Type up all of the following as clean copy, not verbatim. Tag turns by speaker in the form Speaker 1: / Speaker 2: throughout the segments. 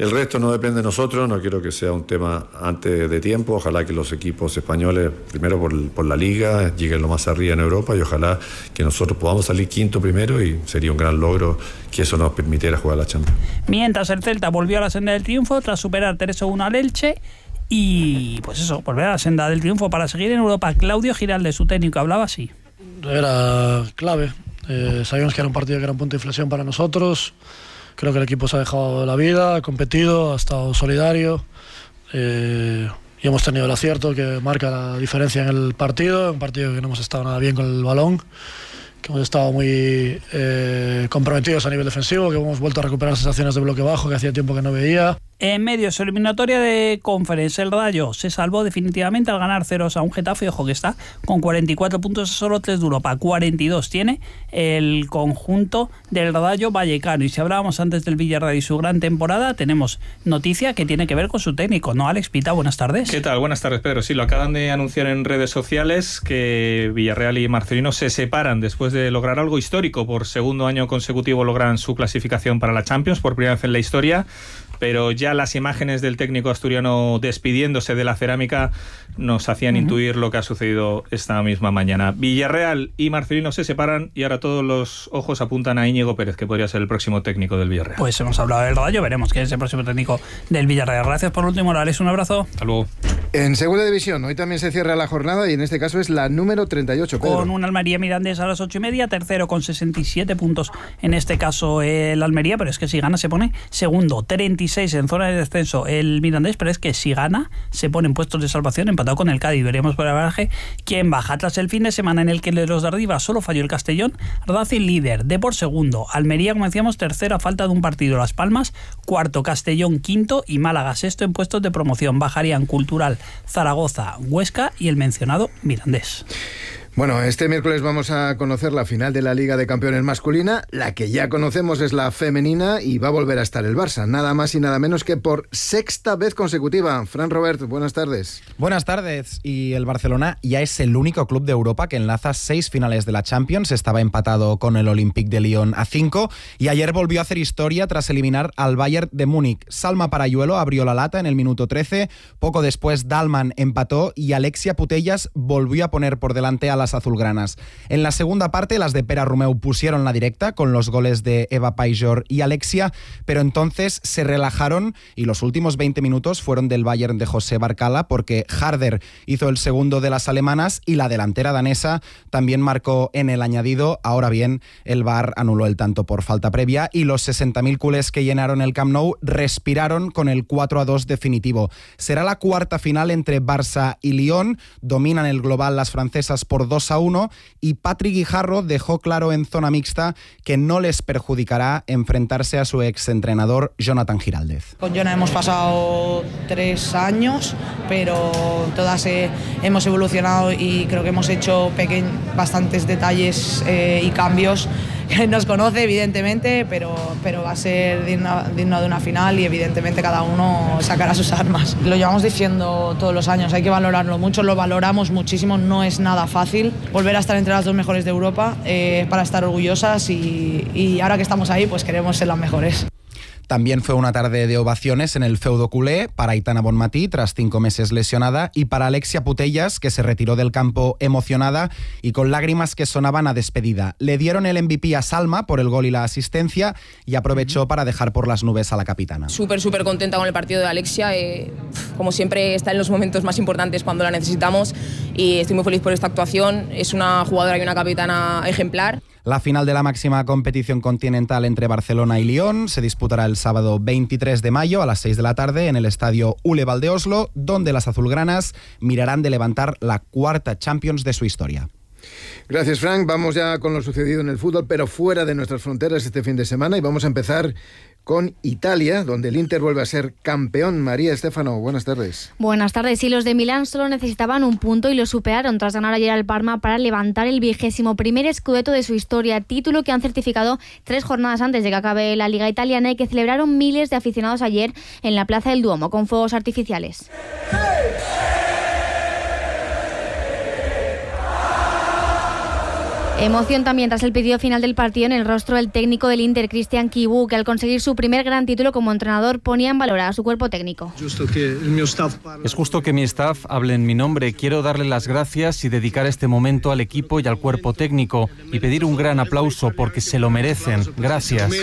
Speaker 1: El resto no depende de nosotros, no quiero que sea un tema antes de tiempo. Ojalá que los equipos españoles, primero por la Liga, lleguen lo más arriba en Europa, y ojalá que nosotros podamos salir quinto primero, y sería un gran logro que eso nos permitiera jugar la Champions.
Speaker 2: Mientras el Celta volvió a la senda del triunfo tras superar 3-1 al Elche y pues eso, volver a la senda del triunfo para seguir en Europa. Claudio Giralde, su técnico, hablaba así.
Speaker 3: Era clave, sabíamos que era un partido que era un punto de inflexión para nosotros. Creo que el equipo se ha dejado la vida, ha competido, ha estado solidario y hemos tenido el acierto que marca la diferencia en el partido, un partido que no hemos estado nada bien con el balón, que hemos estado muy comprometidos a nivel defensivo, que hemos vuelto a recuperar sensaciones de bloque bajo que hacía tiempo que no veía.
Speaker 2: En medio de su eliminatoria de Conference, el Rayo se salvó definitivamente al ganar 0 a un Getafe. Ojo que está con 44 puntos, solo 3 de Europa, 42 tiene el conjunto del Rayo Vallecano. Y si hablábamos antes del Villarreal y su gran temporada, tenemos noticia que tiene que ver con su técnico, ¿no, Alex Pita? Buenas tardes.
Speaker 4: ¿Qué tal? Buenas tardes, Pedro. Sí, lo acaban de anunciar en redes sociales, que Villarreal y Marcelino se separan después de lograr algo histórico. Por segundo año consecutivo logran su clasificación para la Champions, por primera vez en la historia. Pero ya las imágenes del técnico asturiano despidiéndose de la Cerámica nos hacían intuir lo que ha sucedido esta misma mañana. Villarreal y Marcelino se separan y ahora todos los ojos apuntan a Íñigo Pérez, que podría ser el próximo técnico del Villarreal.
Speaker 2: Pues hemos hablado del Rayo, veremos quién es el próximo técnico del Villarreal. Gracias por último, Alex, un abrazo.
Speaker 4: Hasta luego.
Speaker 5: En segunda división, hoy también se cierra la jornada y en este caso es la número 38, Pedro.
Speaker 2: Con un Almería Mirandés a las 8:30, tercero con 67 puntos, en este caso el Almería, pero es que si gana se pone segundo, 36 en zona de descenso el Mirandés, pero es que si gana se pone en puestos de salvación empatado con el Cádiz. Veremos por el baraje quién baja. Tras el fin de semana en el que de los de arriba solo falló el Castellón, Racing líder, Depor segundo, Almería, como decíamos, tercero a falta de un partido, Las Palmas cuarto, Castellón quinto y Málaga sexto en puestos de promoción. Bajarían Cultural, Zaragoza, Huesca y el mencionado Mirandés.
Speaker 5: Bueno, este miércoles vamos a conocer la final de la Liga de Campeones masculina. La que ya conocemos es la femenina y va a volver a estar el Barça, nada más y nada menos que por sexta vez consecutiva. Fran Robert, buenas tardes.
Speaker 6: Buenas tardes. Y el Barcelona ya es el único club de Europa que enlaza 6 finales de la Champions. Estaba empatado con el Olympique de Lyon a 5 y ayer volvió a hacer historia tras eliminar al Bayern de Múnich. Salma Parayuelo abrió la lata en el minuto 13. Poco después Dahlmann empató y Alexia Putellas volvió a poner por delante a las azulgranas. En la segunda parte, las de Pere Romeu pusieron la directa con los goles de Eva Pajor y Alexia, pero entonces se relajaron y los últimos 20 minutos fueron del Bayern de José Barcala, porque Harder hizo el segundo de las alemanas y la delantera danesa también marcó en el añadido. Ahora bien, el VAR anuló el tanto por falta previa y los 60.000 culés que llenaron el Camp Nou respiraron con el 4-2 definitivo. Será la cuarta final entre Barça y Lyon. Dominan el global las francesas por 2-1 y Patrick Guijarro dejó claro en zona mixta que no les perjudicará enfrentarse a su exentrenador Jonathan Giraldez.
Speaker 7: Con Jonathan hemos pasado 3 años, pero todas hemos evolucionado y creo que hemos hecho bastantes detalles y cambios. Nos conoce evidentemente, pero va a ser digno de una final y evidentemente cada uno sacará sus armas. Lo llevamos diciendo todos los años, hay que valorarlo mucho, lo valoramos muchísimo, no es nada fácil volver a estar entre las 2 mejores de Europa para estar orgullosas y ahora que estamos ahí pues queremos ser las mejores.
Speaker 6: También fue una tarde de ovaciones en el feudo culé para Aitana Bonmatí, tras 5 meses lesionada, y para Alexia Putellas, que se retiró del campo emocionada y con lágrimas que sonaban a despedida. Le dieron el MVP a Salma por el gol y la asistencia y aprovechó para dejar por las nubes a la capitana.
Speaker 8: Súper contenta con el partido de Alexia. Como siempre, está en los momentos más importantes cuando la necesitamos y estoy muy feliz por esta actuación. Es una jugadora y una capitana ejemplar.
Speaker 6: La final de la máxima competición continental entre Barcelona y Lyon se disputará el sábado 23 de mayo a las 6 de la tarde en el estadio Ule Valdeoslo, donde las azulgranas mirarán de levantar la 4ª Champions de su historia.
Speaker 5: Gracias, Frank. Vamos ya con lo sucedido en el fútbol, pero fuera de nuestras fronteras este fin de semana, y vamos a empezar con Italia, donde el Inter vuelve a ser campeón. María Estefano, buenas tardes.
Speaker 9: Buenas tardes. Y los de Milán solo necesitaban un punto y lo superaron tras ganar ayer al Parma para levantar el 21º scudetto de su historia, título que han certificado 3 jornadas antes de que acabe la Liga italiana y que celebraron miles de aficionados ayer en la Plaza del Duomo con fuegos artificiales. Emoción también tras el pedido final del partido en el rostro del técnico del Inter, Cristian Chivu, que al conseguir su primer gran título como entrenador ponía en valor a su cuerpo técnico.
Speaker 10: Es justo que mi staff hable en mi nombre. Quiero darle las gracias y dedicar este momento al equipo y al cuerpo técnico y pedir un gran aplauso porque se lo merecen. Gracias.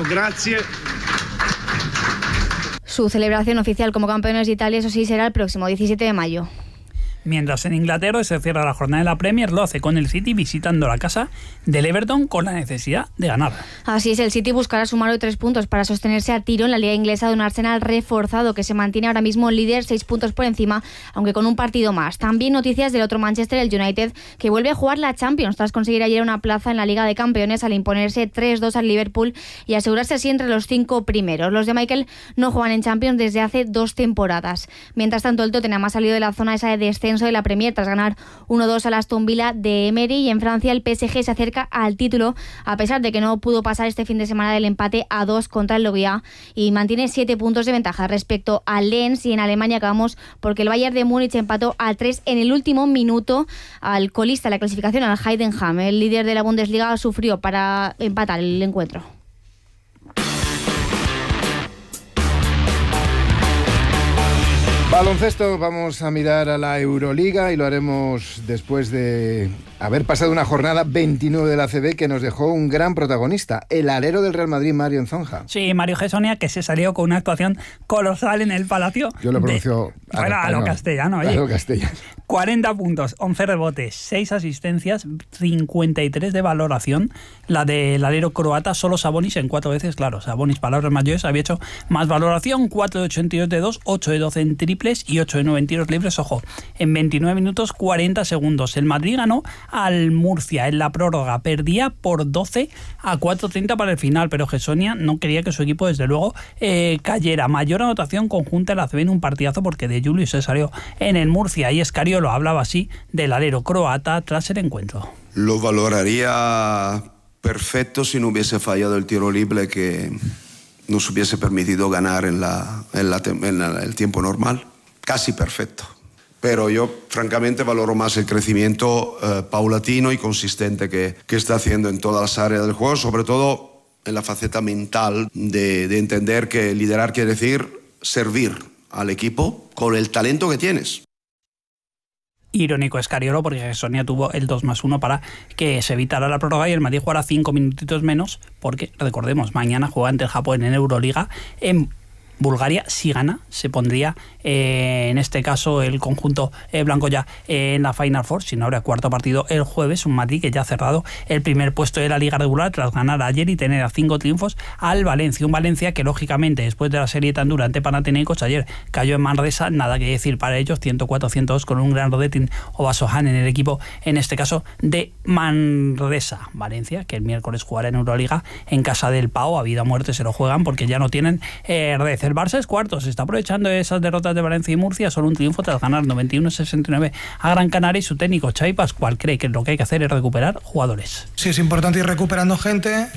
Speaker 9: Su celebración oficial como campeones de Italia, eso sí, será el próximo 17 de mayo.
Speaker 2: Mientras en Inglaterra se cierra la jornada de la Premier, lo hace con el City visitando la casa del Everton con la necesidad de ganar.
Speaker 9: Así es, el City buscará sumar hoy 3 puntos para sostenerse a tiro en la liga inglesa de un Arsenal reforzado que se mantiene ahora mismo líder 6 puntos por encima, aunque con un partido más. También noticias del otro Manchester, el United, que vuelve a jugar la Champions tras conseguir ayer una plaza en la Liga de Campeones al imponerse 3-2 al Liverpool y asegurarse así entre los 5 primeros. Los de Michael no juegan en Champions desde hace 2 temporadas. Mientras tanto, el Tottenham ha salido de la zona esa de descenso de la Premier tras ganar 1-2 al Aston Villa de Emery, y en Francia el PSG se acerca al título a pesar de que no pudo pasar este fin de semana del empate a 2 contra el Logia y mantiene 7 puntos de ventaja respecto al Lens. Y en Alemania acabamos porque el Bayern de Múnich empató a 3 en el último minuto al colista de la clasificación, al Heidenheim. El líder de la Bundesliga sufrió para empatar el encuentro.
Speaker 5: Baloncesto, vamos a mirar a la Euroliga y lo haremos después de haber pasado una jornada 29 de la ACB que nos dejó un gran protagonista, el alero del Real Madrid, Mario Nzonja.
Speaker 2: Sí, Mario Gessonia, que se salió con una actuación colosal en el Palacio.
Speaker 5: Yo lo pronuncio
Speaker 2: a lo castellano, oye.
Speaker 5: A lo castellano.
Speaker 2: 40 puntos, 11 rebotes, 6 asistencias, 53 de valoración. La del alero croata, solo Sabonis en 4 veces, claro. Sabonis, palabras mayores, había hecho más valoración, 4 de 82 de 2, 8 de 12 en triples y 8 de 9 en tiros libres, ojo, en 29 minutos 40 segundos. El Madrid ganó al Murcia en la prórroga, perdía por 12 a 4:30 para el final, pero Gessonia no quería que su equipo desde luego cayera. Mayor anotación conjunta en la ACB en un partidazo porque de Julius se salió en el Murcia, y Escariolo hablaba así del alero croata tras el encuentro.
Speaker 11: Lo valoraría perfecto si no hubiese fallado el tiro libre que nos hubiese permitido ganar en el tiempo normal. Casi perfecto. Pero yo, francamente, valoro más el crecimiento paulatino y consistente que está haciendo en todas las áreas del juego, sobre todo en la faceta mental de entender que liderar quiere decir servir al equipo con el talento que tienes.
Speaker 2: Irónico Escariolo porque Gessonia tuvo el 2+1 para que se evitara la prórroga y el Madrid jugara 5 minutitos menos porque, recordemos, mañana juega ante el Japón en Euroliga. En Bulgaria, si gana, se pondría en este caso el conjunto blanco ya en la Final Four, si no habrá cuarto partido el jueves. Un Madrid que ya ha cerrado el primer puesto de la Liga regular tras ganar ayer y tener a 5 triunfos al Valencia. Un Valencia que lógicamente después de la serie tan dura ante Panathinaikos ayer cayó en Manresa, nada que decir para ellos, 104-102 con un gran Rodetin Obasohan en el equipo, en este caso de Manresa. Valencia que el miércoles jugará en Euroliga en casa del Pau, a vida o muerte se lo juegan porque ya no tienen red. El Barça es cuarto, se está aprovechando de esas derrotas de Valencia y Murcia, solo un triunfo tras ganar 91-69 a Gran Canaria, y su técnico Xavi Pascual cree que lo que hay que hacer es recuperar jugadores.
Speaker 12: Sí, es importante ir recuperando gente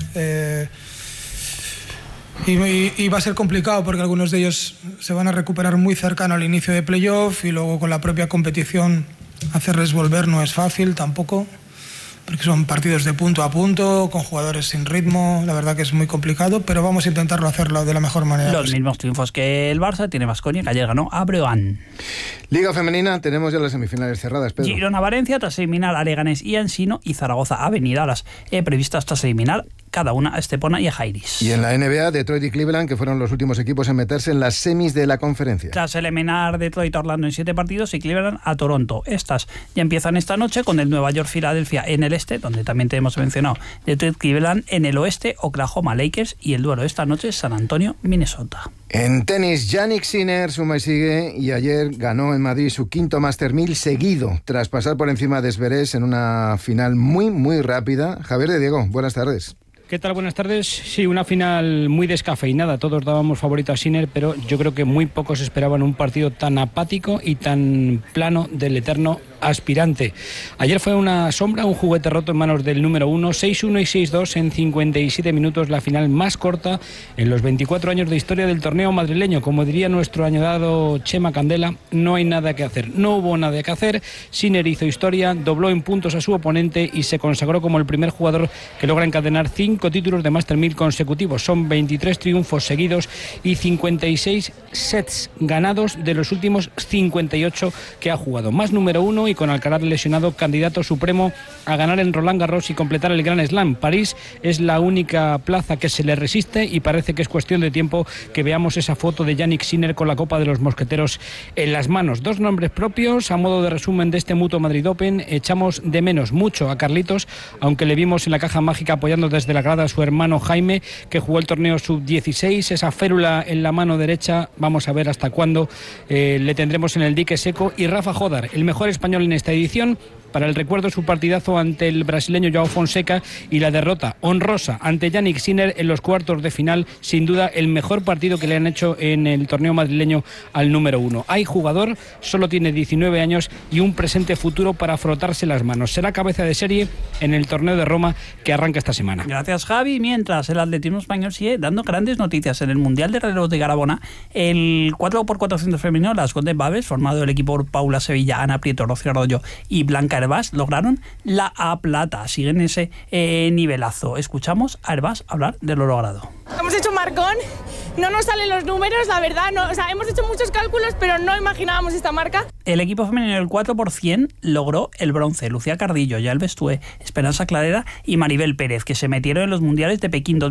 Speaker 12: y va a ser complicado porque algunos de ellos se van a recuperar muy cercano al inicio de playoff y luego con la propia competición hacerles volver no es fácil tampoco, porque son partidos de punto a punto, con jugadores sin ritmo. La verdad que es muy complicado, pero vamos a intentarlo hacerlo de la mejor manera.
Speaker 2: Los mismos triunfos que el Barça tiene Baskonia, que ayer ganó a Breogán.
Speaker 5: Liga femenina, tenemos ya las semifinales cerradas, Pedro.
Speaker 2: Girona-Valencia tras eliminar a Leganés y a Ensino, y Zaragoza Avenida, las previstas tras eliminar cada una a Estepona y a Jairis.
Speaker 5: Y en la NBA, Detroit y Cleveland, que fueron los últimos equipos en meterse en las semis de la conferencia.
Speaker 2: Tras eliminar Detroit a Orlando en 7 partidos y Cleveland a Toronto. Estas ya empiezan esta noche con el Nueva York-Filadelfia en el este, donde también te hemos mencionado Detroit-Cleveland. En el oeste, Oklahoma-Lakers, y el duelo esta noche, San Antonio-Minnesota.
Speaker 5: En tenis, Jannik Sinner suma y sigue, y ayer ganó en Madrid su quinto Master 1000 seguido, tras pasar por encima de Zverev en una final muy, muy rápida. Javier de Diego, buenas tardes.
Speaker 13: ¿Qué tal? Buenas tardes. Sí, una final muy descafeinada. Todos dábamos favorito a Sinner, pero yo creo que muy pocos esperaban un partido tan apático y tan plano del eterno aspirante. Ayer fue una sombra, un juguete roto en manos del número 1, 6-1 y 6-2 en 57 minutos, la final más corta en los 24 años de historia del torneo madrileño. Como diría nuestro añorado Chema Candela, no hay nada que hacer. No hubo nada que hacer. Sinner hizo historia, dobló en puntos a su oponente y se consagró como el primer jugador que logra encadenar 5 títulos de Master 1000 consecutivos. Son 23 triunfos seguidos y 56 sets ganados de los últimos 58 que ha jugado. Más número 1 y con Alcaraz lesionado, candidato supremo a ganar en Roland Garros y completar el Grand Slam. París es la única plaza que se le resiste y parece que es cuestión de tiempo que veamos esa foto de Jannik Sinner con la Copa de los Mosqueteros en las manos. 2 nombres propios. A modo de resumen de este Mutua Madrid Open, echamos de menos mucho a Carlitos, aunque le vimos en la caja mágica apoyando desde la grada a su hermano Jaime, que jugó el torneo sub-16. Esa férula en la mano derecha, vamos a ver hasta cuándo le tendremos en el dique seco. Y Rafa Jodar, el mejor español en esta edición. Para el recuerdo, su partidazo ante el brasileño João Fonseca y la derrota honrosa ante Jannik Sinner en los cuartos de final. Sin duda, el mejor partido que le han hecho en el torneo madrileño al número 1. Hay jugador, solo tiene 19 años y un presente futuro para frotarse las manos. Será cabeza de serie en el torneo de Roma que arranca esta semana.
Speaker 2: Gracias, Javi. Mientras el atletismo español sigue dando grandes noticias en el Mundial de Reloj de Garabona, el 4x400 femenino, las Golden Babes, formado el equipo por Paula Sevilla, Ana Prieto, Rocío Arroyo y Blanca Herbás, lograron la A plata. Siguen ese nivelazo. Escuchamos a Herbás hablar de lo logrado.
Speaker 14: Hemos hecho marcón, no nos salen los números, la verdad, no, o sea, hemos hecho muchos cálculos, pero no imaginábamos esta marca.
Speaker 2: El equipo femenino del 4x100 logró el bronce. Lucía Cardillo, Yael Bestué, Esperanza Cladera y Maribel Pérez, que se metieron en los mundiales de Pekín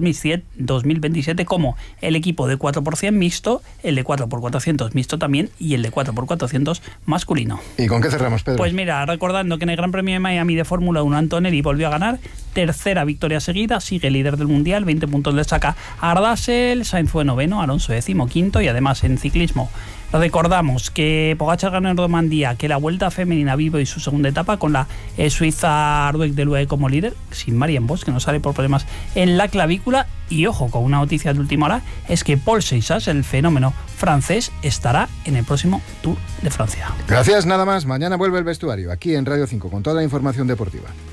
Speaker 2: 2027 como el equipo de 4x100 mixto, el de 4x400 mixto también y el de 4x400 masculino.
Speaker 5: ¿Y con qué cerramos, Pedro?
Speaker 2: Pues mira, recordando que en el Gran Premio de Miami de Fórmula 1 Antonelli volvió a ganar, tercera victoria seguida, sigue líder del mundial, 20 puntos le saca a Ardasel, Sainz fue noveno, Alonso 15º y además en ciclismo recordamos que Pogačar ganó en Romandía, que la Vuelta Femenina vivo y su segunda etapa con la suiza Ardweg de Lue como líder, sin Marianne Vos, que no sale por problemas en la clavícula. Y ojo, con una noticia de última hora, es que Paul Seixas, el fenómeno francés, estará en el próximo Tour de Francia.
Speaker 5: Gracias, nada más. Mañana vuelve el vestuario, aquí en Radio 5, con toda la información deportiva.